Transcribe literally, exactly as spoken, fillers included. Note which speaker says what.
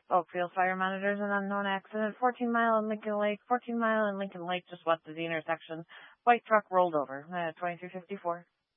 Speaker 1: Oakfield fire monitors an unknown accident. fourteen mile in Lincoln Lake. fourteen mile in Lincoln Lake just west of the intersection. White truck rolled over. Uh, twenty-three fifty-four.